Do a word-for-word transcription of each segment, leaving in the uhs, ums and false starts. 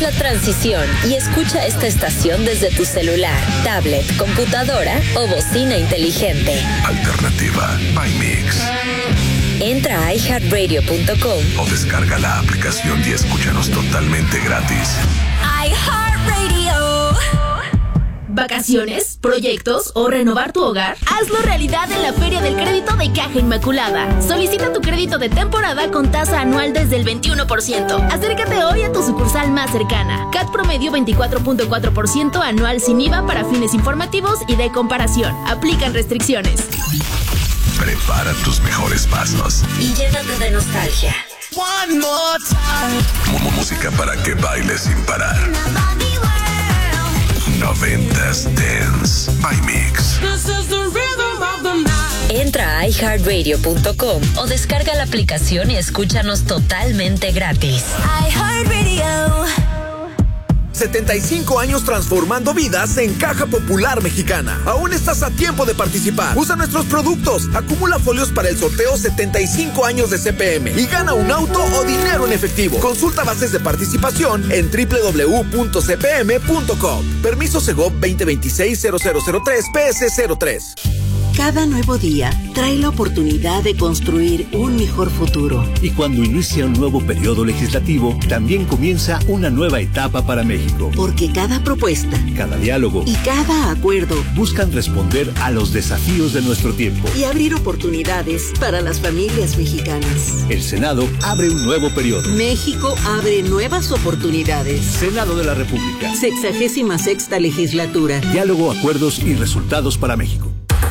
la transición y escucha esta estación desde tu celular, tablet, computadora o bocina inteligente. Alternativa by Mix. Entra a i heart radio punto com o descarga la aplicación y escúchanos totalmente gratis. iHeartRadio. ¿Vacaciones, proyectos o renovar tu hogar? Hazlo realidad en la Feria del Crédito de Caja Inmaculada. Solicita tu crédito de temporada con tasa anual desde el veintiuno por ciento. Acércate hoy a tu sucursal más cercana. C A T promedio veinticuatro punto cuatro por ciento anual sin I V A para fines informativos y de comparación. Aplican restricciones. Prepara tus mejores pasos y llénate de nostalgia. One more time. Música para que bailes sin parar. Noventas Dance by Mix. Entra a i heart radio punto com o descarga la aplicación y escúchanos totalmente gratis. iHeartRadio. setenta y cinco años transformando vidas en Caja Popular Mexicana. Aún estás a tiempo de participar. Usa nuestros productos. Acumula folios para el sorteo setenta y cinco años de C P M y gana un auto o dinero en efectivo. Consulta bases de participación en doble u doble u doble u punto c p m punto com. Permiso Segov veinte veintiséis cero cero cero tres P S cero tres. Cada nuevo día trae la oportunidad de construir un mejor futuro. Y cuando inicia un nuevo periodo legislativo, también comienza una nueva etapa para México. Porque cada propuesta, cada diálogo y cada acuerdo buscan responder a los desafíos de nuestro tiempo y abrir oportunidades para las familias mexicanas. El Senado abre un nuevo periodo. México abre nuevas oportunidades. Senado de la República. Sexagésima sexta legislatura. Diálogo, acuerdos y resultados para México.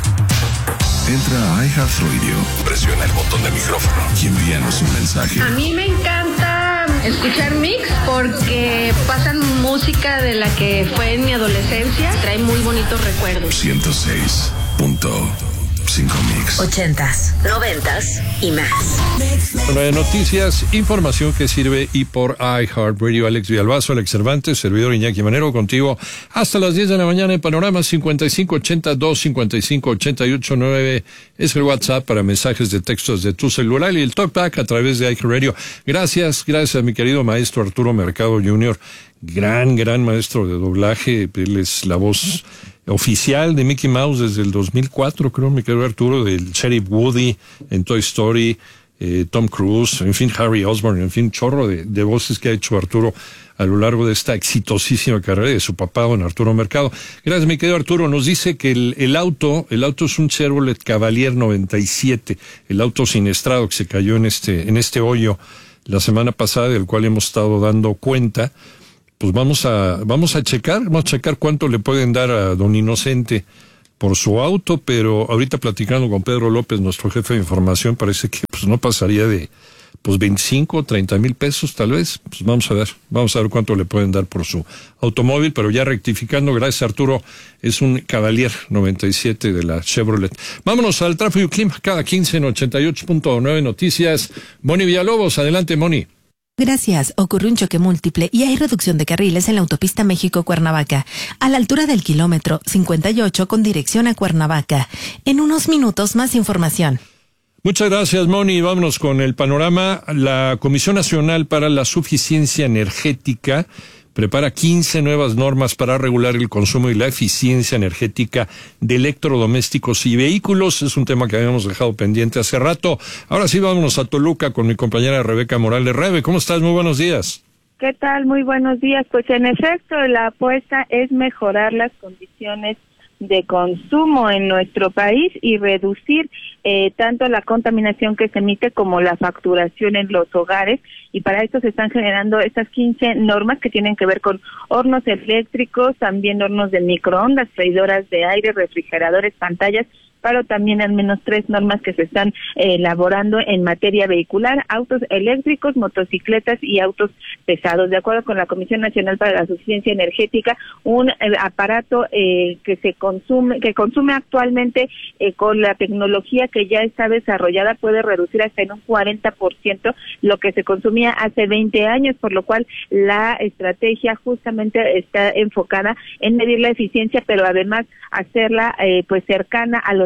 Entra a iHeartRadio, presiona el botón de micrófono y envíanos un mensaje. A mí me encanta escuchar Mix porque pasan música de la que fue en mi adolescencia. Trae muy bonitos recuerdos. ciento seis punto cinco Mix. Ochentas, noventas y más. Bueno, de noticias, información que sirve y por iHeartRadio. Alex Villalbazo, Alex Cervantes, servidor Iñaki Manero, contigo hasta las diez de la mañana en Panorama. Cincuenta y cinco ochenta dos cincuenta y cinco ochenta y ocho nueve es el WhatsApp para mensajes de textos de tu celular y el TalkBack a través de iHeartRadio. Gracias, gracias a mi querido maestro Arturo Mercado junior Gran, gran maestro de doblaje. Él es la voz oficial de Mickey Mouse desde el dos mil cuatro, creo, mi querido Arturo, del Sheriff Woody en Toy Story, eh, Tom Cruise, en fin, Harry Osborn, en fin, chorro de, de voces que ha hecho Arturo a lo largo de esta exitosísima carrera de su papá, don Arturo Mercado. Gracias, mi querido Arturo. Nos dice que el, el auto, el auto es un Chevrolet Cavalier noventa y siete, el auto siniestrado que se cayó en este, en este hoyo la semana pasada, del cual hemos estado dando cuenta. Pues vamos a, vamos a checar, vamos a checar cuánto le pueden dar a don Inocente por su auto, pero ahorita platicando con Pedro López, nuestro jefe de información, parece que pues no pasaría de pues veinticinco, treinta mil pesos tal vez. Pues vamos a ver, vamos a ver cuánto le pueden dar por su automóvil, pero ya rectificando, gracias Arturo, es un Cavalier noventa y siete de la Chevrolet. Vámonos al tráfico y clima, cada quince en ochenta y ocho punto nueve Noticias. Moni Villalobos, adelante Moni. Gracias. Ocurrió un choque múltiple y hay reducción de carriles en la autopista México-Cuernavaca, a la altura del kilómetro cincuenta y ocho con dirección a Cuernavaca. En unos minutos, más información. Muchas gracias, Moni. Vámonos con el panorama. La Comisión Nacional para la Suficiencia Energética prepara quince nuevas normas para regular el consumo y la eficiencia energética de electrodomésticos y vehículos. Es un tema que habíamos dejado pendiente hace rato. Ahora sí, vámonos a Toluca con mi compañera Rebeca Morales. Rebe, ¿cómo estás? Muy buenos días. ¿Qué tal? Muy buenos días. Pues en efecto, la apuesta es mejorar las condiciones de consumo en nuestro país y reducir eh, tanto la contaminación que se emite como la facturación en los hogares, y para esto se están generando estas quince normas que tienen que ver con hornos eléctricos, también hornos de microondas, freidoras de aire, refrigeradores, pantallas, pero también al menos tres normas que se están eh, elaborando en materia vehicular, autos eléctricos, motocicletas y autos pesados. De acuerdo con la Comisión Nacional para la Suficiencia Energética, un eh, aparato eh, que se consume, que consume actualmente eh, con la tecnología que ya está desarrollada puede reducir hasta en un cuarenta por ciento lo que se consumía hace veinte años, por lo cual la estrategia justamente está enfocada en medir la eficiencia, pero además hacerla eh, pues cercana a los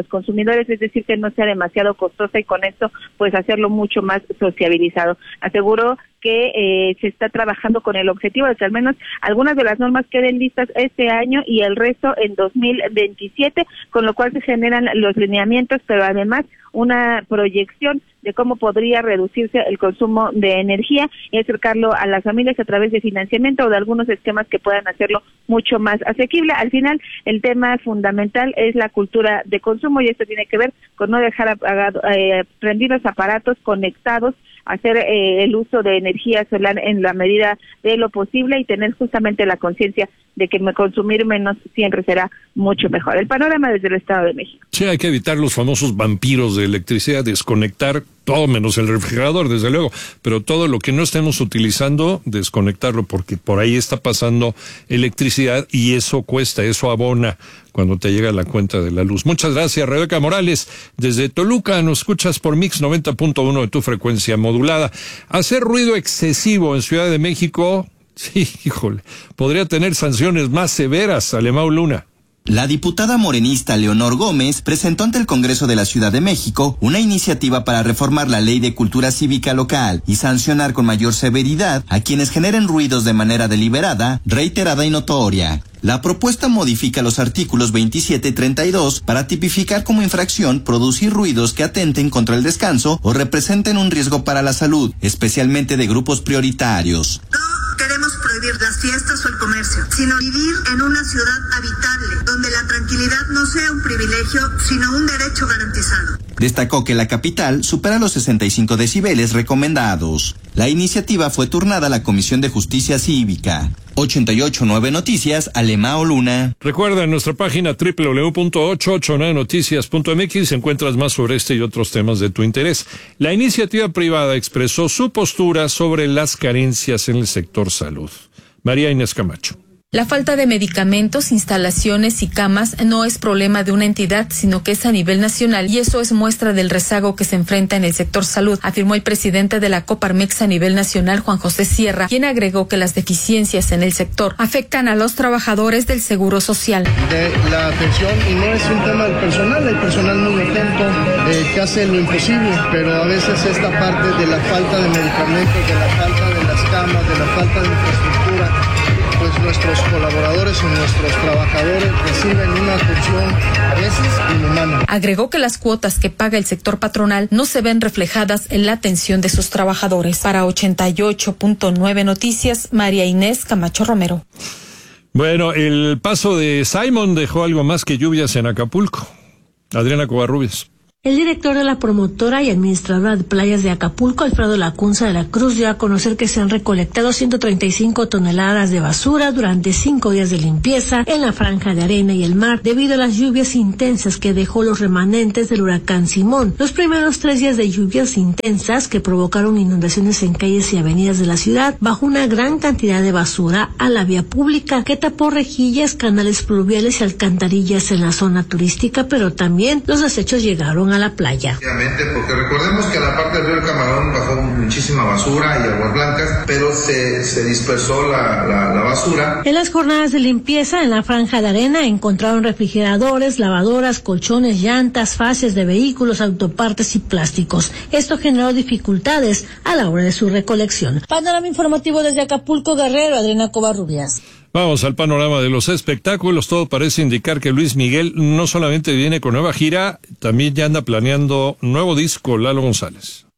los consumidores, es decir, que no sea demasiado costosa y con esto pues hacerlo mucho más sociabilizado. Aseguró que eh, se está trabajando con el objetivo de que al menos algunas de las normas queden listas este año y el resto en dos mil veintisiete, con lo cual se generan los lineamientos, pero además una proyección de cómo podría reducirse el consumo de energía y acercarlo a las familias a través de financiamiento o de algunos esquemas que puedan hacerlo mucho más asequible. Al final, el tema fundamental es la cultura de consumo y esto tiene que ver con no dejar apagado, eh, prendir los aparatos conectados, hacer eh, el uso de energía solar en la medida de lo posible y tener justamente la conciencia de que consumir menos siempre será mucho mejor. El panorama desde el Estado de México. Sí, hay que evitar los famosos vampiros de electricidad, desconectar todo menos el refrigerador, desde luego, pero todo lo que no estemos utilizando, desconectarlo, porque por ahí está pasando electricidad y eso cuesta, eso abona cuando te llega la cuenta de la luz. Muchas gracias, Rebeca Morales. Desde Toluca nos escuchas por Mix noventa punto uno de tu frecuencia modulada. Hacer ruido excesivo en Ciudad de México, sí, híjole, podría tener sanciones más severas, Alemão Luna. La diputada morenista Leonor Gómez presentó ante el Congreso de la Ciudad de México una iniciativa para reformar la Ley de Cultura Cívica Local y sancionar con mayor severidad a quienes generen ruidos de manera deliberada, reiterada y notoria. La propuesta modifica los artículos veintisiete y treinta y dos para tipificar como infracción producir ruidos que atenten contra el descanso o representen un riesgo para la salud, especialmente de grupos prioritarios. No queremos prohibir las fiestas o el comercio, sino vivir en una ciudad habitable, donde la tranquilidad no sea un privilegio, sino un derecho garantizado. Destacó que la capital supera los sesenta y cinco decibeles recomendados. La iniciativa fue turnada a la Comisión de Justicia Cívica. ochenta y ocho punto nueve Noticias, Alemão Luna. Recuerda en nuestra página doble u doble u doble u punto ochocientos ochenta y nueve noticias punto m x encuentras más sobre este y otros temas de tu interés. La iniciativa privada expresó su postura sobre las carencias en el sector salud. María Inés Camacho. La falta de medicamentos, instalaciones y camas no es problema de una entidad, sino que es a nivel nacional y eso es muestra del rezago que se enfrenta en el sector salud, afirmó el presidente de la Coparmex a nivel nacional, Juan José Sierra, quien agregó que las deficiencias en el sector afectan a los trabajadores del Seguro Social. De la atención, y no es un tema del personal, el personal muy atento, eh, que hace lo imposible, pero a veces esta parte de la falta de medicamentos, de la falta de las camas, de la falta de infraestructura, pues nuestros colaboradores y nuestros trabajadores reciben una atención a veces inhumana. Agregó que las cuotas que paga el sector patronal no se ven reflejadas en la atención de sus trabajadores. Para ochenta y ocho punto nueve Noticias, María Inés Camacho Romero. Bueno, el paso de Simon dejó algo más que lluvias en Acapulco. Adriana Covarrubias. El director de la promotora y administradora de playas de Acapulco, Alfredo Lacunza de la Cruz, dio a conocer que se han recolectado ciento treinta y cinco toneladas de basura durante cinco días de limpieza en la franja de arena y el mar debido a las lluvias intensas que dejó los remanentes del huracán Simón. Los primeros tres días de lluvias intensas que provocaron inundaciones en calles y avenidas de la ciudad bajo una gran cantidad de basura a la vía pública que tapó rejillas, canales pluviales y alcantarillas en la zona turística, pero también los desechos llegaron a a la playa. Porque recordemos que a la parte del río Camarón bajó muchísima basura y aguas blancas, pero se, se dispersó la, la, la basura. En las jornadas de limpieza en la franja de arena encontraron refrigeradores, lavadoras, colchones, llantas, fases de vehículos, autopartes y plásticos. Esto generó dificultades a la hora de su recolección. Panorama informativo desde Acapulco, Guerrero, Adriana Covarrubias. Vamos al panorama de los espectáculos. Todo parece indicar que Luis Miguel no solamente viene con nueva gira, también ya anda planeando nuevo disco. Lalo González.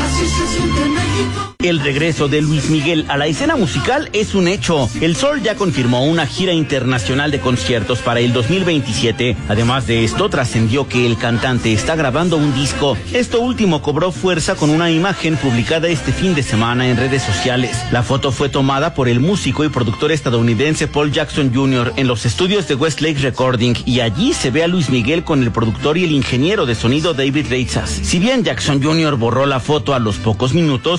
El regreso de Luis Miguel a la escena musical es un hecho. El Sol ya confirmó una gira internacional de conciertos para el dos mil veintisiete. Además de esto, trascendió que el cantante está grabando un disco. Esto último cobró fuerza con una imagen publicada este fin de semana en redes sociales. La foto fue tomada por el músico y productor estadounidense Paul Jackson junior en los estudios de Westlake Recording, y allí se ve a Luis Miguel con el productor y el ingeniero de sonido David Reitzas. Si bien Jackson junior borró la foto a los pocos minutos,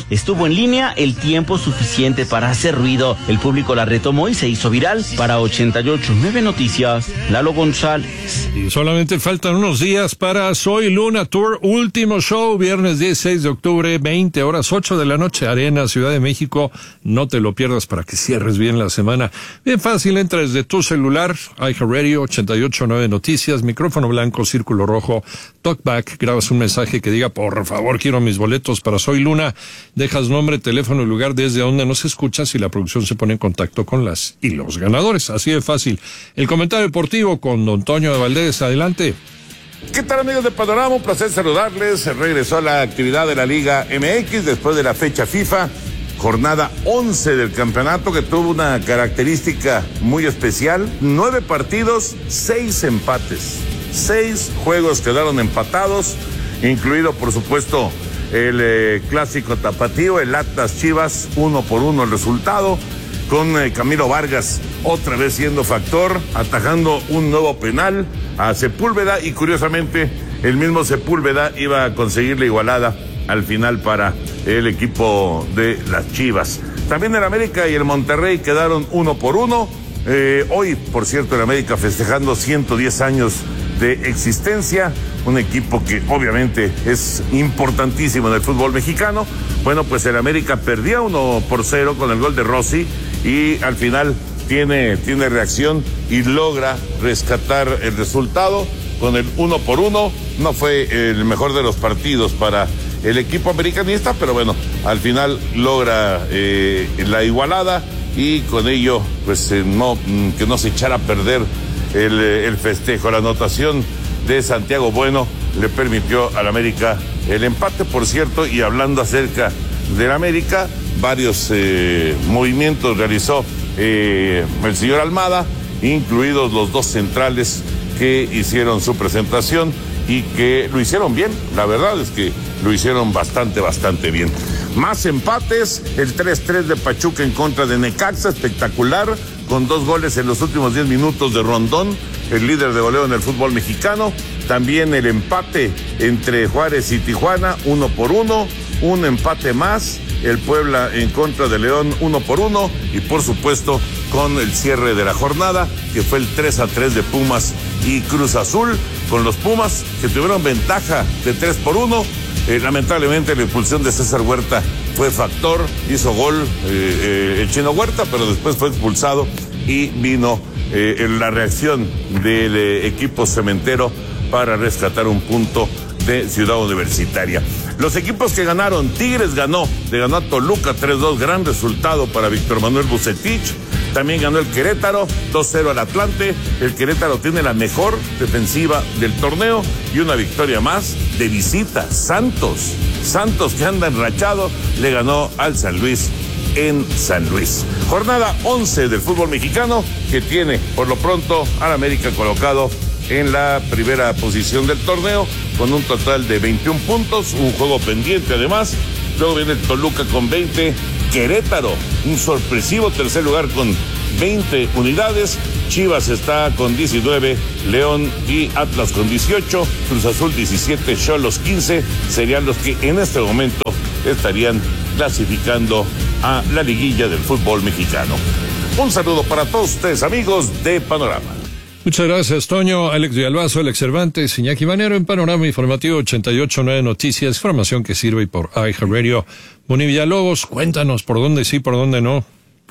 estuvo en línea el tiempo suficiente para hacer ruido. El público la retomó y se hizo viral. Para ochenta y ocho punto nueve Noticias, Lalo González. Y solamente faltan unos días para Soy Luna Tour, último show, viernes dieciséis de octubre, veinte horas, ocho de la noche, Arena, Ciudad de México. No te lo pierdas para que cierres bien la semana. Bien fácil, entra desde tu celular, iHeartRadio, ochenta y ocho punto nueve Noticias, micrófono blanco, círculo rojo, talkback, grabas un mensaje que diga, por favor, quiero mis boletos para Soy Luna, dejas nombre, teléfono y lugar desde donde nos escuchas y la producción se pone en contacto con las y los ganadores. Así de fácil. El comentario deportivo con don Toño de Valdés, adelante. ¿Qué tal, amigos de Panorama? Un placer saludarles. Regresó a la actividad de la Liga M X después de la fecha FIFA, jornada once del campeonato, que tuvo una característica muy especial. Nueve partidos, seis empates. Seis juegos quedaron empatados, incluido, por supuesto, el eh, clásico tapatío, el Atlas Chivas, uno por uno el resultado, con eh, Camilo Vargas otra vez siendo factor, atajando un nuevo penal a Sepúlveda, y curiosamente el mismo Sepúlveda iba a conseguir la igualada al final para el equipo de las Chivas. También el América y el Monterrey quedaron uno por uno. Eh, hoy, por cierto, el América festejando ciento diez años de existencia, un equipo que obviamente es importantísimo en el fútbol mexicano. Bueno, pues el América perdía uno por cero con el gol de Rossi, y al final tiene, tiene reacción y logra rescatar el resultado con el uno por uno. No fue el mejor de los partidos para el equipo americanista, pero bueno, al final logra eh, la igualada, y con ello, pues eh, no, que no se echara a perder el, el festejo. La anotación de Santiago Bueno le permitió al América el empate, por cierto. Y hablando acerca del América, varios eh, movimientos realizó eh, el señor Almada, incluidos los dos centrales que hicieron su presentación y que lo hicieron bien. La verdad es que lo hicieron bastante, bastante bien. Más empates, el tres tres de Pachuca en contra de Necaxa, espectacular, con dos goles en los últimos diez minutos de Rondón, el líder de goleo en el fútbol mexicano. También el empate entre Juárez y Tijuana, uno por uno, un empate más, el Puebla en contra de León, uno por uno, y por supuesto con el cierre de la jornada, que fue el tres a tres de Pumas y Cruz Azul, con los Pumas que tuvieron ventaja de tres por uno. Eh, lamentablemente la expulsión de César Huerta fue factor, hizo gol eh, eh, el Chino Huerta, pero después fue expulsado, y vino eh, la reacción del eh, equipo cementero para rescatar un punto de Ciudad Universitaria. Los equipos que ganaron: Tigres ganó, le ganó a Toluca tres dos, gran resultado para Víctor Manuel Vucetich. También ganó el Querétaro, dos cero al Atlante. El Querétaro tiene la mejor defensiva del torneo, y una victoria más de visita. Santos, Santos que anda enrachado, le ganó al San Luis en San Luis. Jornada once del fútbol mexicano, que tiene por lo pronto al América colocado en la primera posición del torneo, con un total de veintiún puntos, un juego pendiente además. Luego viene el Toluca con veinte, Querétaro, un sorpresivo tercer lugar con veinte unidades, Chivas está con diecinueve, León y Atlas con dieciocho, Cruz Azul diecisiete, Xolos quince, serían los que en este momento estarían clasificando a la liguilla del fútbol mexicano. Un saludo para todos ustedes, amigos de Panorama. Muchas gracias, Toño. Alex Villalbazo, Alex Cervantes, Iñaki Manero en Panorama Informativo ochenta y ocho punto nueve Noticias, información que sirve por iHeartRadio. Boni Villalobos, cuéntanos por dónde sí, por dónde no.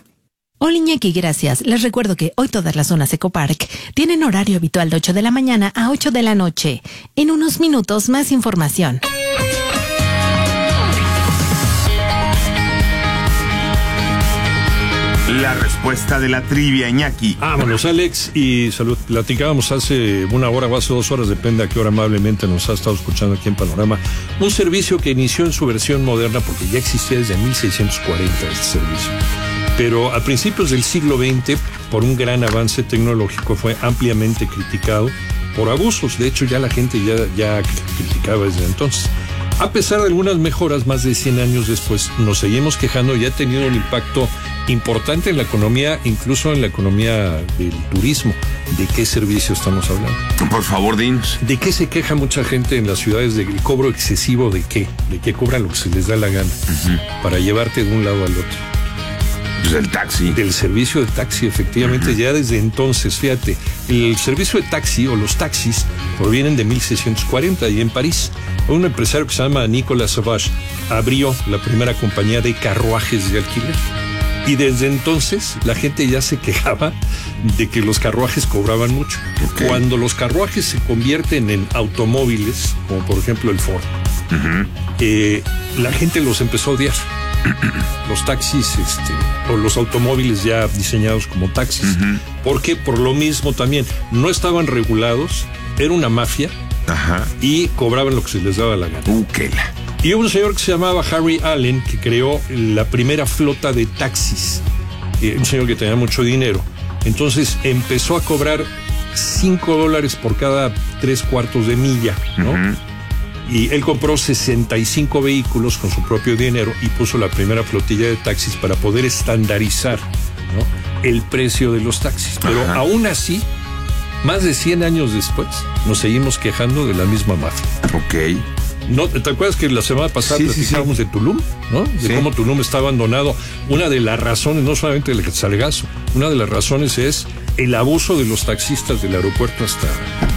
Hola, Iñaki, gracias. Les recuerdo que hoy todas las zonas Ecopark tienen horario habitual de ocho de la mañana a ocho de la noche. En unos minutos, más información. La respuesta de la trivia, Iñaki. Vámonos, Alex, y salud. Platicábamos hace una hora o hace dos horas, depende a qué hora amablemente nos ha estado escuchando aquí en Panorama, un servicio que inició en su versión moderna, porque ya existía desde mil seiscientos cuarenta este servicio. Pero a principios del siglo veinte, por un gran avance tecnológico, fue ampliamente criticado por abusos. De hecho, ya la gente ya, ya criticaba desde entonces. A pesar de algunas mejoras, más de cien años después, nos seguimos quejando y ha tenido un impacto importante en la economía, incluso en la economía del turismo. ¿De qué servicio estamos hablando? Por favor, dinos. ¿De qué se queja mucha gente en las ciudades? ¿De cobro excesivo de qué? ¿De qué cobran lo que se les da la gana? Uh-huh. Para llevarte de un lado al otro. Pues el taxi. Del servicio de taxi, efectivamente. Uh-huh. Ya desde entonces, fíjate, el servicio de taxi o los taxis provienen de mil seiscientos cuarenta y en París un empresario que se llama Nicolas Sauvage abrió la primera compañía de carruajes de alquiler. Y desde entonces la gente ya se quejaba de que los carruajes cobraban mucho. Okay. Cuando los carruajes se convierten en automóviles, como por ejemplo el Ford, uh-huh. eh, la gente los empezó a odiar. Los taxis, este, o los automóviles ya diseñados como taxis. Uh-huh. Porque por lo mismo también no estaban regulados, era una mafia. Ajá. Y cobraban lo que se les daba la gana. Uh, qué la... Y un señor que se llamaba Harry Allen, que creó la primera flota de taxis, eh, un señor que tenía mucho dinero. Entonces empezó a cobrar cinco dólares por cada tres cuartos de milla, ¿no? Uh-huh. Y él compró sesenta y cinco vehículos con su propio dinero y puso la primera flotilla de taxis para poder estandarizar, ¿no?, el precio de los taxis. Pero uh-huh. aún así, más de cien años después, nos seguimos quejando de la misma mafia. Ok. ¿No? ¿Te acuerdas que la semana pasada sí, platicábamos sí, sí. de Tulum? ¿No? De sí. cómo Tulum está abandonado. Una de las razones, no solamente el salgazo, una de las razones es el abuso de los taxistas del aeropuerto hasta,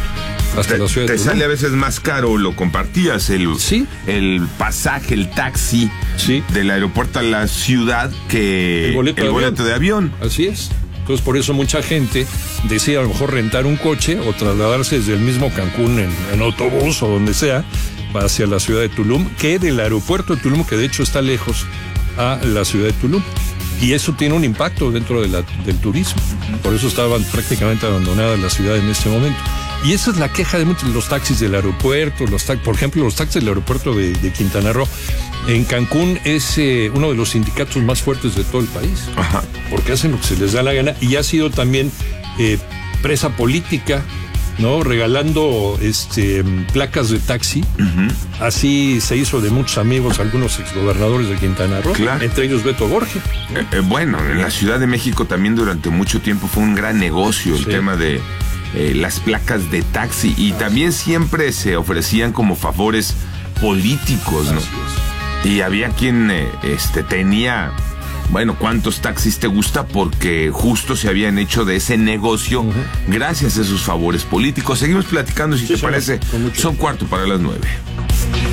hasta te, la ciudad de Tulum. Te sale a veces más caro, lo compartías, el, ¿sí? el pasaje, el taxi sí. del aeropuerto a la ciudad que el boleto, el de, boleto avión. de avión. Así es. Entonces, por eso mucha gente decide a lo mejor rentar un coche o trasladarse desde el mismo Cancún en, en autobús o donde sea hacia la ciudad de Tulum, que del aeropuerto de Tulum, que de hecho está lejos, a la ciudad de Tulum. Y eso tiene un impacto dentro de la, del turismo. Por eso estaban prácticamente abandonadas la ciudad en este momento. Y esa es la queja de muchos, los taxis del aeropuerto, los ta- por ejemplo, los taxis del aeropuerto de, de Quintana Roo. En Cancún es eh, uno de los sindicatos más fuertes de todo el país. Ajá. Porque hacen lo que se les da la gana y ha sido también eh, presa política, ¿no? Regalando este placas de taxi. Uh-huh. Así se hizo de muchos amigos, algunos exgobernadores de Quintana Roo, claro. Entre ellos Beto Borges. Eh, eh, bueno, en la Ciudad de México también durante mucho tiempo fue un gran negocio el sí. tema de eh, las placas de taxi y también siempre se ofrecían como favores políticos, ¿no? Y había quien eh, este tenía, bueno, ¿cuántos taxis te gusta? Porque justo se habían hecho de ese negocio uh-huh. gracias a esos favores políticos. Seguimos platicando, si sí, te parece. Son cuarto para las nueve.